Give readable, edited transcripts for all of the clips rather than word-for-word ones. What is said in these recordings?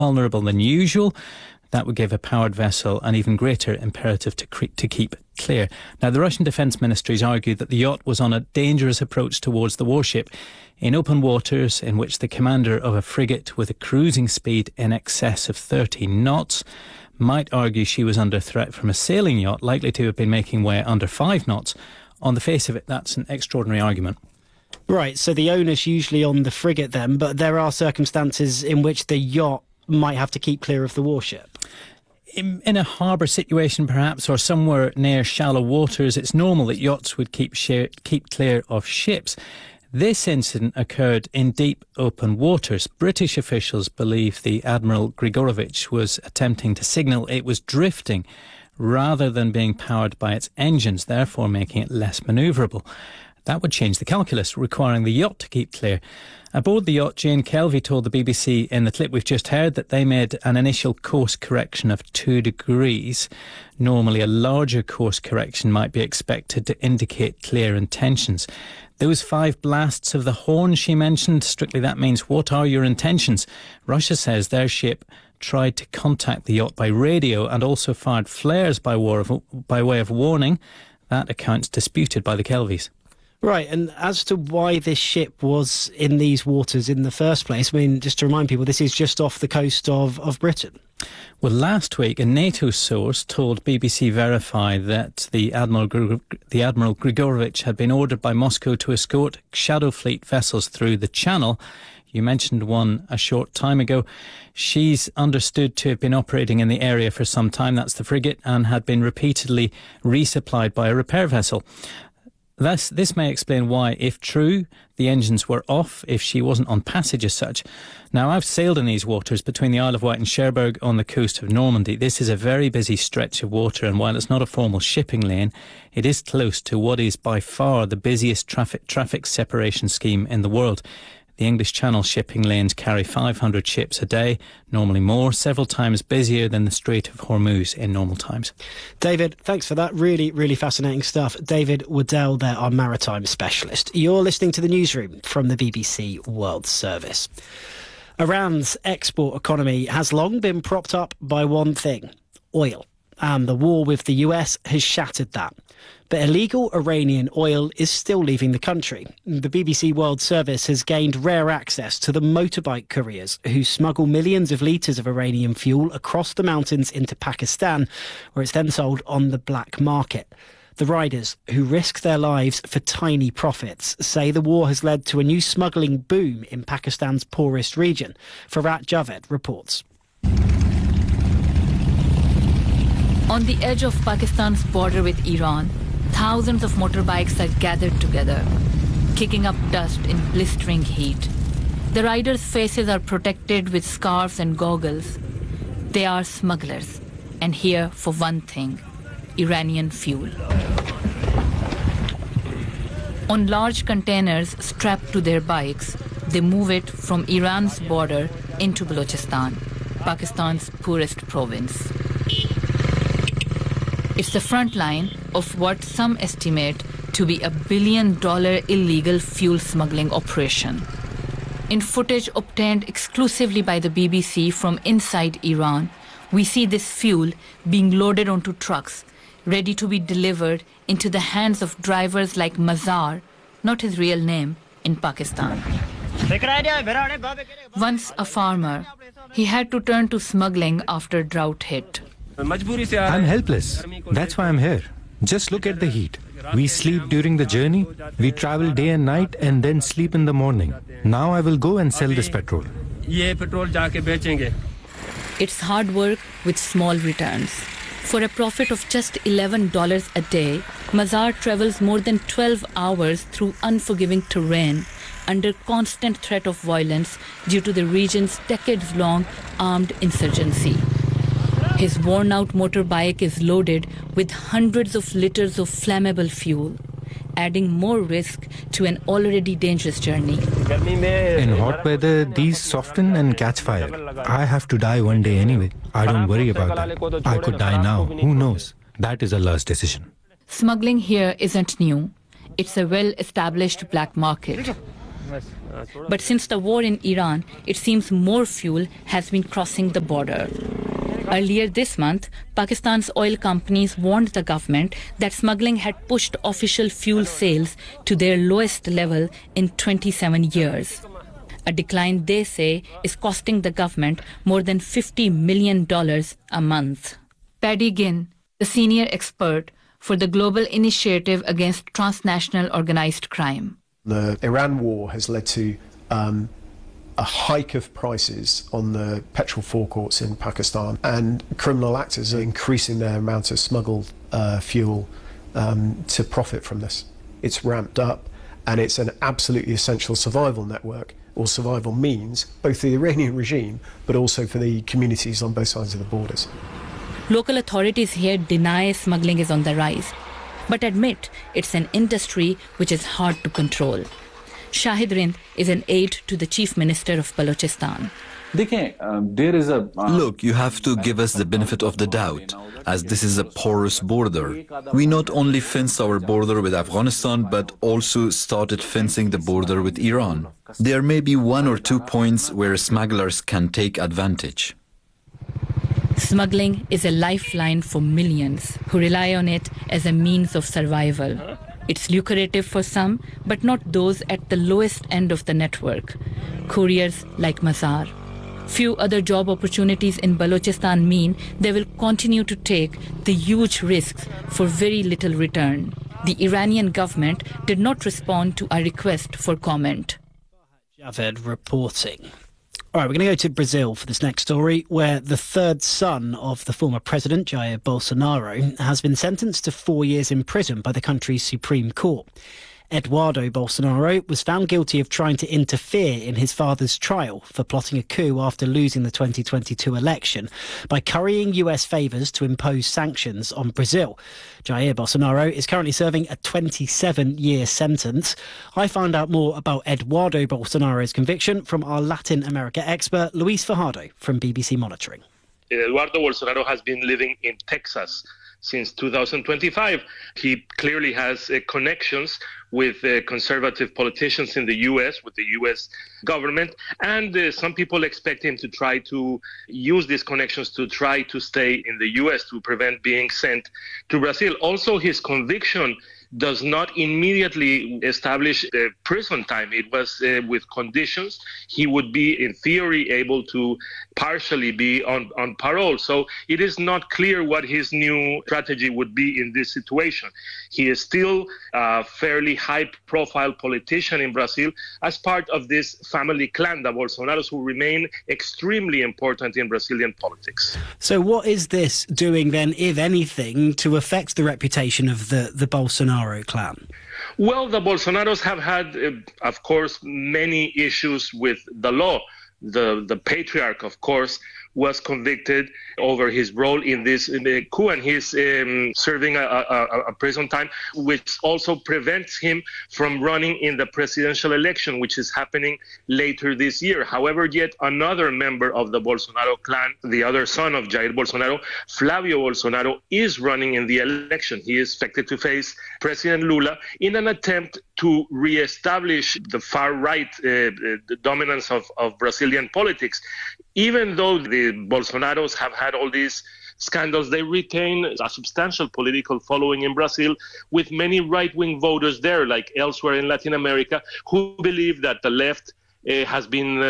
vulnerable than usual. That would give a powered vessel an even greater imperative to keep clear. Now, the Russian Defence Ministries argued that the yacht was on a dangerous approach towards the warship in open waters in which the commander of a frigate with a cruising speed in excess of 30 knots might argue she was under threat from a sailing yacht likely to have been making way under 5 knots. On the face of it, that's an extraordinary argument. Right, so the onus usually on the frigate then, but there are circumstances in which the yacht might have to keep clear of the warship. In a harbour situation, perhaps, or somewhere near shallow waters, it's normal that yachts would keep clear of ships. This incident occurred in deep open waters. British officials believe the Admiral Grigorovich was attempting to signal it was drifting rather than being powered by its engines, therefore making it less manoeuvrable. That would change the calculus, requiring the yacht to keep clear. Aboard the yacht, Jane Kelvey told the BBC in the clip we've just heard that they made an initial course correction of 2 degrees. Normally, a larger course correction might be expected to indicate clear intentions. Those 5 blasts of the horn she mentioned, strictly that means, what are your intentions? Russia says their ship tried to contact the yacht by radio and also fired flares by way of warning. That account's disputed by the Kelveys. Right, and as to why this ship was in these waters in the first place, I mean, just to remind people, this is just off the coast of Britain. Well, last week, a NATO source told BBC Verify that the Admiral Grigorovich had been ordered by Moscow to escort Shadow Fleet vessels through the Channel. You mentioned one a short time ago. She's understood to have been operating in the area for some time, that's the frigate, and had been repeatedly resupplied by a repair vessel. This may explain why, if true, the engines were off, if she wasn't on passage as such. Now, I've sailed in these waters between the Isle of Wight and Cherbourg on the coast of Normandy. This is a very busy stretch of water, and while it's not a formal shipping lane, it is close to what is by far the busiest traffic separation scheme in the world. The English Channel shipping lanes carry 500 ships a day, normally more, several times busier than the Strait of Hormuz in normal times. David, thanks for that. Really, really fascinating stuff. David Waddell there, our maritime specialist. You're listening to The Newsroom from the BBC World Service. Iran's export economy has long been propped up by one thing: oil. And the war with the US has shattered that. But illegal Iranian oil is still leaving the country. The BBC World Service has gained rare access to the motorbike couriers who smuggle millions of litres of Iranian fuel across the mountains into Pakistan, where it's then sold on the black market. The riders, who risk their lives for tiny profits, say the war has led to a new smuggling boom in Pakistan's poorest region. Farat Javed reports. On the edge of Pakistan's border with Iran, thousands of motorbikes are gathered together, kicking up dust in blistering heat. The riders' faces are protected with scarves and goggles. They are smugglers, and here for one thing: Iranian fuel. On large containers strapped to their bikes, they move it from Iran's border into Balochistan, Pakistan's poorest province. It's the front line of what some estimate to be $1 billion illegal fuel smuggling operation. In footage obtained exclusively by the BBC from inside Iran, we see this fuel being loaded onto trucks, ready to be delivered into the hands of drivers like Mazar, not his real name, in Pakistan. Once a farmer, he had to turn to smuggling after drought hit. I'm helpless. That's why I'm here. Just look at the heat. We sleep during the journey, we travel day and night, and then sleep in the morning. Now I will go and sell this petrol. It's hard work with small returns. For a profit of just $11 a day, Mazar travels more than 12 hours through unforgiving terrain under constant threat of violence due to the region's decades-long armed insurgency. His worn-out motorbike is loaded with hundreds of liters of flammable fuel, adding more risk to an already dangerous journey. In hot weather, these soften and catch fire. I have to die one day anyway. I don't worry about that. I could die now. Who knows? That is Allah's decision. Smuggling here isn't new. It's a well-established black market. But since the war in Iran, it seems more fuel has been crossing the border. Earlier this month, Pakistan's oil companies warned the government that smuggling had pushed official fuel sales to their lowest level in 27 years. A decline they say is costing the government more than $50 million a month. Paddy Ginn, the senior expert for the Global Initiative Against Transnational Organized Crime. The Iran war has led to a hike of prices on the petrol forecourts in Pakistan, and criminal actors are increasing their amount of smuggled fuel to profit from this. It's ramped up, and it's an absolutely essential survival network, or survival means, both for the Iranian regime, but also for the communities on both sides of the borders. Local authorities here deny smuggling is on the rise, but admit it's an industry which is hard to control. Shahid Rind is an aide to the Chief Minister of Balochistan. Look, you have to give us the benefit of the doubt, as this is a porous border. We not only fence our border with Afghanistan, but also started fencing the border with Iran. There may be 1 or 2 points where smugglers can take advantage. Smuggling is a lifeline for millions who rely on it as a means of survival. It's lucrative for some, but not those at the lowest end of the network, couriers like Mazar. Few other job opportunities in Balochistan mean they will continue to take the huge risks for very little return. The Iranian government did not respond to our request for comment. Javed reporting. All right, we're going to go to Brazil for this next story, where the third son of the former president, Jair Bolsonaro, has been sentenced to 4 years in prison by the country's Supreme Court. Eduardo Bolsonaro was found guilty of trying to interfere in his father's trial for plotting a coup after losing the 2022 election by currying US favours to impose sanctions on Brazil. Jair Bolsonaro is currently serving a 27-year sentence. I found out more about Eduardo Bolsonaro's conviction from our Latin America expert, Luis Fajardo from BBC Monitoring. Eduardo Bolsonaro has been living in Texas since 2025. He clearly has connections with conservative politicians in the U.S., with the U.S. government, and some people expect him to try to use these connections to try to stay in the U.S. to prevent being sent to Brazil. Also, his conviction does not immediately establish prison time. It was with conditions. He would be, in theory, able to partially be on parole. So it is not clear what his new strategy would be in this situation. He is still a fairly high-profile politician in Brazil as part of this family clan, the Bolsonaros, who remain extremely important in Brazilian politics. So what is this doing then, if anything, to affect the reputation of the Bolsonaro clan? Well, the Bolsonaros have had, of course, many issues with the law. The patriarch, of course, was convicted over his role in this coup, and he's serving a prison time, which also prevents him from running in the presidential election, which is happening later this year. However, yet another member of the Bolsonaro clan, the other son of Jair Bolsonaro, Flavio Bolsonaro, is running in the election. He is expected to face President Lula in an attempt to reestablish the far-right dominance of Brazilian politics. Even though the Bolsonaros have had all these scandals, they retain a substantial political following in Brazil, with many right-wing voters there, like elsewhere in Latin America, who believe that the left has been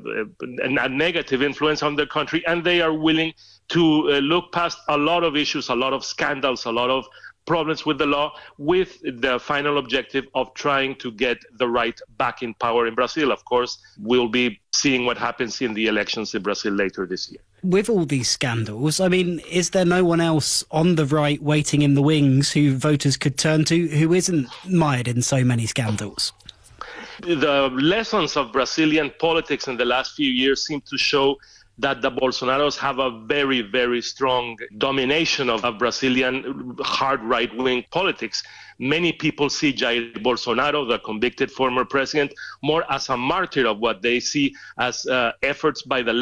a negative influence on their country, and they are willing to look past a lot of issues, a lot of scandals, a lot of problems with the law, with the final objective of trying to get the right back in power in Brazil. Of course, we'll be seeing what happens in the elections in Brazil later this year. With all these scandals, I mean, is there no one else on the right waiting in the wings who voters could turn to who isn't mired in so many scandals? The lessons of Brazilian politics in the last few years seem to show that the Bolsonaros have a very, very strong domination of Brazilian hard right-wing politics. Many people see Jair Bolsonaro, the convicted former president, more as a martyr of what they see as efforts by the left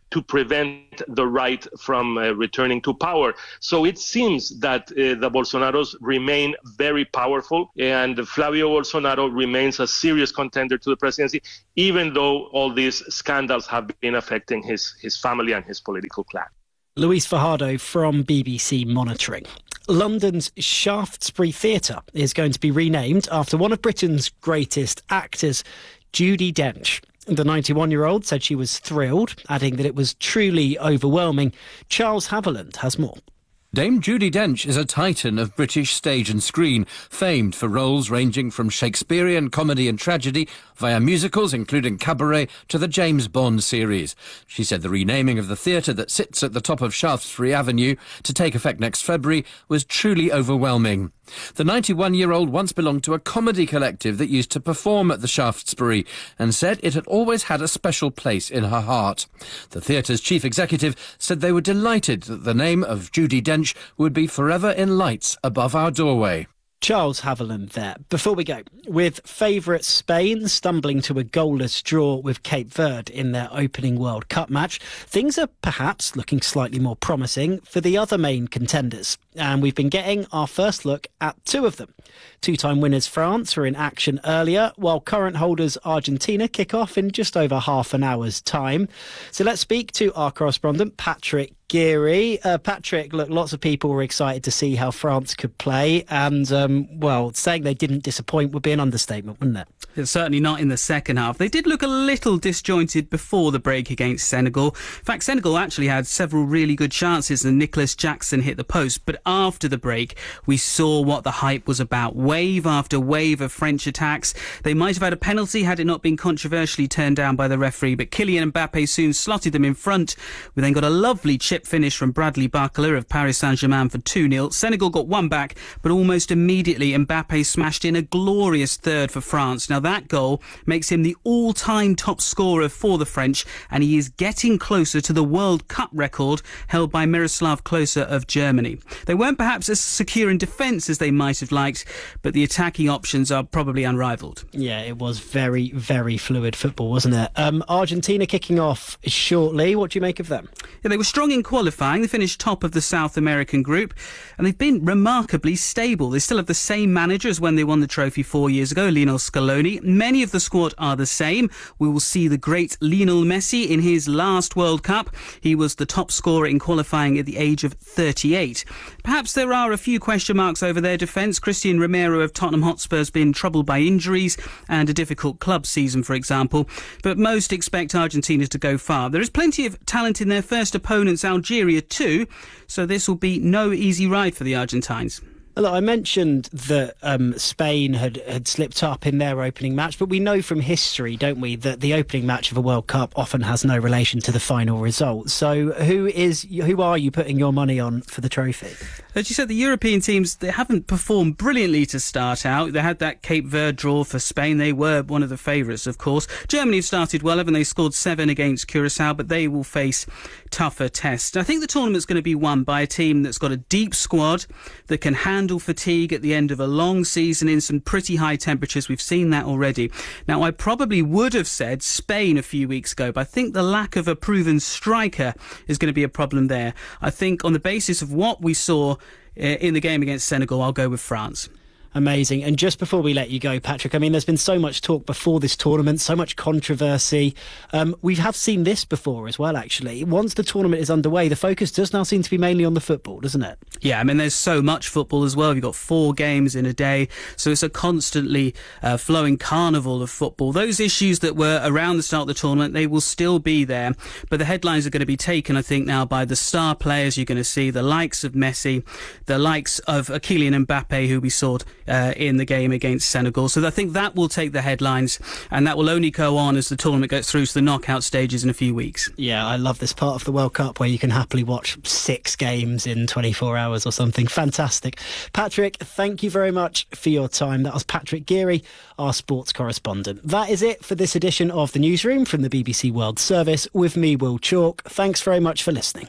to prevent the right from returning to power. So it seems that the Bolsonaros remain very powerful, and Flavio Bolsonaro remains a serious contender to the presidency, even though all these scandals have been affecting his family and his political clan. Luis Fajardo from BBC Monitoring. London's Shaftesbury Theatre is going to be renamed after one of Britain's greatest actors, Judi Dench. The 91-year-old said she was thrilled, adding that it was truly overwhelming. Charles Haviland has more. Dame Judi Dench is a titan of British stage and screen, famed for roles ranging from Shakespearean comedy and tragedy via musicals including Cabaret to the James Bond series. She said the renaming of the theatre that sits at the top of Shaftesbury Avenue to take effect next February was truly overwhelming. The 91-year-old once belonged to a comedy collective that used to perform at the Shaftesbury and said it had always had a special place in her heart. The theatre's chief executive said they were delighted that the name of Judi Dench would be forever in lights above our doorway. Charles Haviland there. Before we go, with favourite Spain stumbling to a goalless draw with Cape Verde in their opening World Cup match, things are perhaps looking slightly more promising for the other main contenders. And we've been getting our first look at two of them. Two-time winners France were in action earlier, while current holders Argentina kick off in just over half an hour's time. So let's speak to our correspondent, Patrick Geary. Patrick, look, lots of people were excited to see how France could play, and, saying they didn't disappoint would be an understatement, wouldn't it? It's certainly not in the second half. They did look a little disjointed before the break against Senegal. In fact, Senegal actually had several really good chances and Nicholas Jackson hit the post, but after the break, we saw what the hype was about. Wave after wave of French attacks. They might have had a penalty had it not been controversially turned down by the referee, but Kylian Mbappe soon slotted them in front. We then got a lovely chip finish from Bradley Barcola of Paris Saint-Germain for 2-0. Senegal got one back, but almost immediately Mbappe smashed in a glorious third for France. Now that goal makes him the all-time top scorer for the French, and he is getting closer to the World Cup record held by Miroslav Klose of Germany. They weren't perhaps as secure in defence as they might have liked, but the attacking options are probably unrivalled. Yeah, it was very, very fluid football, wasn't it? Argentina kicking off shortly. What do you make of them? Yeah, they were strong in qualifying. They finished top of the South American group, and they've been remarkably stable. They still have the same manager as when they won the trophy 4 years ago, Lionel Scaloni. Many of the squad are the same. We will see the great Lionel Messi in his last World Cup. He was the top scorer in qualifying at the age of 38. Perhaps there are a few question marks over their defence. Christian Romero of Tottenham Hotspur has been troubled by injuries and a difficult club season, for example. But most expect Argentina to go far. There is plenty of talent in their first opponents, Algeria too, so this will be no easy ride for the Argentines. Look, I mentioned that Spain had slipped up in their opening match, but we know from history, don't we, that the opening match of a World Cup often has no relation to the final result. So who are you putting your money on for the trophy? As you said, the European teams, they haven't performed brilliantly to start out. They had that Cape Verde draw for Spain. They were one of the favourites, of course. Germany started well, haven't they? Scored 7 against Curacao, but they will face tougher tests. I think the tournament's going to be won by a team that's got a deep squad that can handle fatigue at the end of a long season in some pretty high temperatures. We've seen that already. Now, I probably would have said Spain a few weeks ago, but I think the lack of a proven striker is going to be a problem there. I think on the basis of what we saw in the game against Senegal, I'll go with France. Amazing. And just before we let you go, Patrick, I mean, there's been so much talk before this tournament, so much controversy. We have seen this before as well, actually. Once the tournament is underway, the focus does now seem to be mainly on the football, doesn't it? Yeah, I mean, there's so much football as well. You've got 4 games in a day, so it's a constantly flowing carnival of football. Those issues that were around the start of the tournament, they will still be there, but the headlines are going to be taken, I think, now by the star players. You're going to see the likes of Messi, the likes of Kylian Mbappe, who we saw in the game against Senegal. So I think that will take the headlines, and that will only go on as the tournament goes through to the knockout stages in a few weeks. Yeah, I love this part of the World Cup where you can happily watch 6 games in 24 hours or something. Fantastic. Patrick, thank you very much for your time. That was Patrick Geary, our sports correspondent. That is it for this edition of The Newsroom from the BBC World Service with me, Will Chalk. Thanks very much for listening.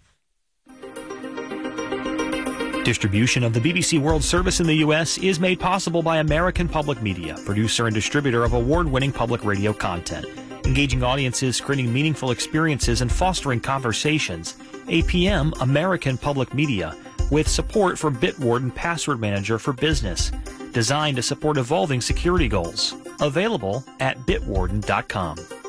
Distribution of the BBC World Service in the U.S. is made possible by American Public Media, producer and distributor of award-winning public radio content. engaging audiences, creating meaningful experiences, and fostering conversations. APM, American Public Media, with support for Bitwarden Password Manager for Business, designed to support evolving security goals. Available at bitwarden.com.